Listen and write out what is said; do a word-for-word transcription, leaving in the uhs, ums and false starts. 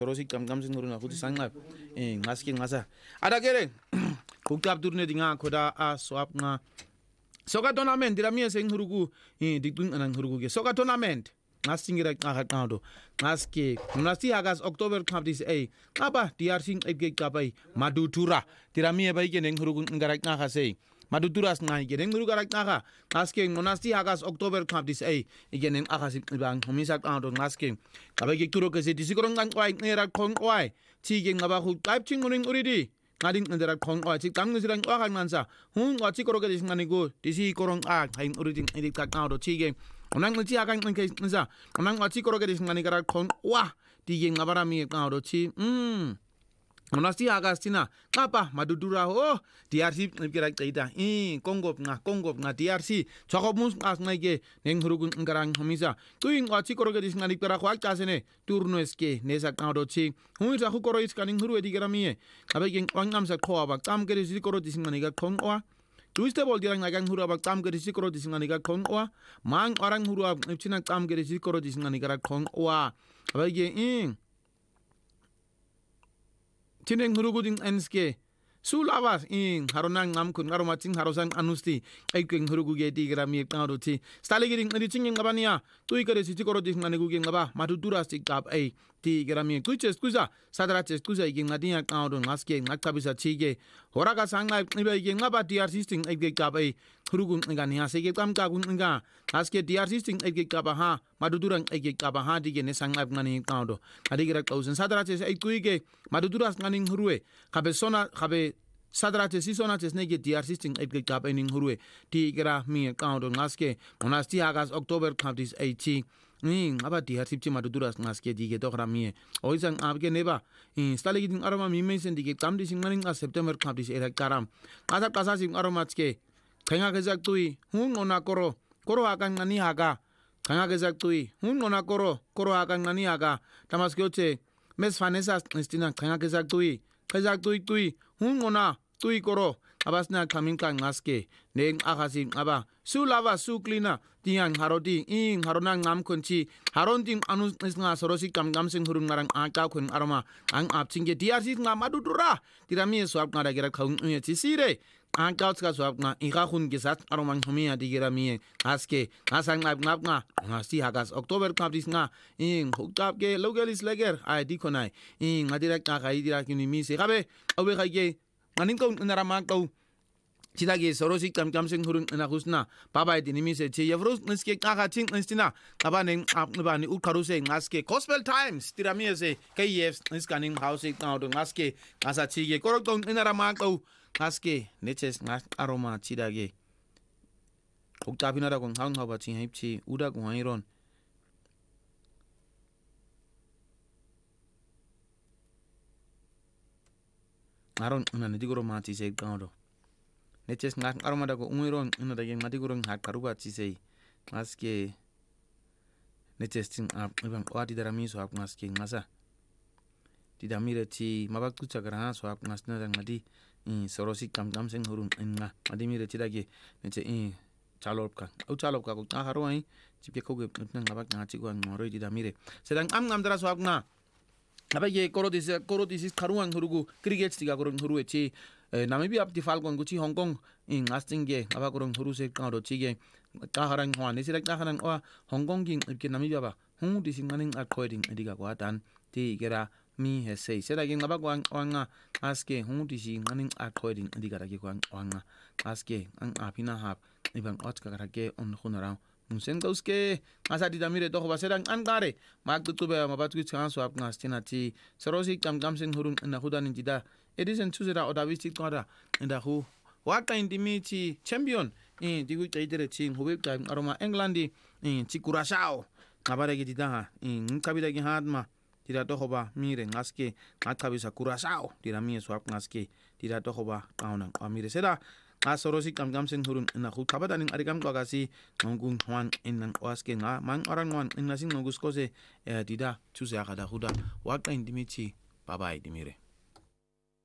Rosik kam kam sing nguruna kuti sangap eh ngaski ngasa ada kere kukap turne dinga koda a swap nga soka tournament dira mi sing hurugu eh dikdun anan hurugu ge soka tournament ngasingira ngaka kando ngaski nasi agas Oktober kaptis eh apa D R C ege kapai madutura dira mi ba ge neng hurugu ngara ngaka sei Maduturas ngai ge neng hurugu ngaka ngaski nasi agas Oktober kaptis eh ege neng akasi bang homisa kando ngaski kabai turo ke se disikorong kan kwai nera kong kwai chi ge ngaba hu type ching nguring uridi ngading nera kong kwai chi tang nisiran kwa kan ngansa hun wa chi koroke dis ngani go disi korong a hain uridi edi ka kando chi ge onang chi akan ngke nsa onang wa chi koroke dis ngani kara kong wa di ge ngabara mi kando chi mm Monasti Agustina, Kapa, Madudura, oh, D R C, Nigeraita, eh, Congo, na Congo, na D R C, Chocomus, as Nage, Nengurugun, Ngarang, Homisa, doing what Chikorogadis Nanikara, Casene, Turnoeske, Nesa Kaudochi, who is a Hukoro is coming through Edigaramie, Abaking Wangams a Koa, Tam get his Sikorotis Maniga Kongoa. Tuesday ball dirang nagang hura bak tam gedi sikoro disinganiga kong oa mang orang hura china tam gedi sikoro disinganiga kong oa abage in Tineng huruguding enske Sulawas in Haronang Namkun Aromating Harosan Anusti, Aiking Huruguge Digrami Nauti, Staligiting Editing Gabania, Tuika Sikorodic Maniguging Gaba, Matutura stick up a Tigrami, Kuches Kuza, Sadraches Kuza, Nadia Naudon, Aske, Nakabisa Chige, Horaga Sanga, Ibaging Gaba, the assisting Egg Gab a Hurugun Gania, Sege Kamka Gunga, Aske the assisting Egg Gabaha, Maduduran Egg Gabaha, Digan Sang Nani Naudo, Adigra Cosen, Sadraches Equige, Maduduras Naning Hurue, Cabesona, Habe. Sadrate Sisonates nege D R C sting ege kap ening hurue ti gra mi account ngaske monasti agas October kaptis eighty ni aba D R C ti maduduras ngaske dige dogra mi oisang abge neba in stalegi ding aroma mi mensen dige kamdi singmaning a September kaptis era karam asa kasa sing aroma tske khenga gezak tui hun ona koro koro akan ngani haga khenga gezak tui hun ona koro koro akan ngani haga tamaskyoche mes fanesa stina khenga gezak tui gezak tui tui hun ona tui koro abasna kaminka ngaske neng akasi aba sulava suklina tiang harodi ing harona ngam kunchi haronting anus nga sorosi kam ngam sing hurung ngarang aka kun aroma ang apchinge D R C nga madudura tirami swap ngara gira khaung nge sire ang kauts ka swap nga ika hun gesat aroma humia digira mi aske asang ngap ngap nga ngasi hagas October kaptis nga ing hukap ke logalis leger ai dikonai ing ngadira ka kai dira kini mi se kabe obe kai Maning kau naramak kau Chidagi sorosi kam kam sing hurun na husna baba di nimi se che yavros nske kaka ching nstina kabaning apnbani ukaruse ngaske gospel times tiramie se K F nskaning house now do ngaske asa chige korokton naramak kau ngaske neches ngas aroma chidage oktabinara kong hang haba chi hipchi uda kong iron Aron na digoro mati se gado neches ngat aromada ko umuiron ina dage madigoro hat karuba chi sei maske neches tin ap ibang wati darami so ap maske ngasa tidamire chi mabak tu chagra so ap ngasna dang madi in sorosi kam kam seng hurun inga madimire chi dage neche in chalopka au chalopka ko haro ai chipe ko ge nang labak ngachi ko ngoro tidamire sedang am ngam dara so ap na Abaye korodis korodis karuang hurugu cricket tiga korong huru echi Namibia apti falcon guchi Hong Kong in astinge aba korong huru se karo chige kaharang hwan ni silak kaharang wa Hong Kong king ke Namibia ba hu disinganing at coding ediga ko atan ti gera mi he sei sera ging aba kwang wanga aske hu disinganing at coding ediga ra ke kwang wanga aske ang apina hap ibang ot ka ra ke on khunara Musen kauske asa di damire to ba sedang angare mak tu be mabat ku chance ap ngastina ti serosi kam kam sen hurun na hudan jida edison chuzera odawisti kora nda hu waka indimiti champion in digu chaidere chi hobe time aroma englandi in chi kurasao kabare gi dida in kabida gi hatma tira to hoba mire ngaske akabisa kurasao tira mi swap ngaske tira to hoba kauna amire seda Asorosi kam kam sen hurun na khu kabada ning arikam ko agasi ngongung hwan inang waske nga mang orang wan inasing ngongus ko se dida chuse akada huda waka indimichi bye bye dimire